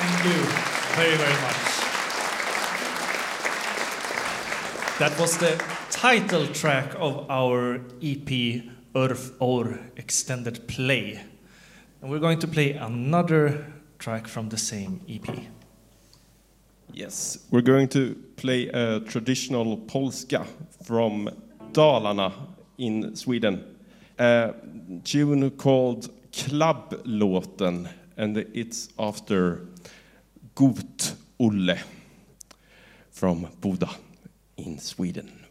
Thank you very, very much. That was the title track of our EP Örf Or Extended Play. And we're going to play another track from the same EP. Yes, we're going to play a traditional polska from Dalarna in Sweden. A tune called Klabblåten, and it's after Got Olle from Boda in Sweden.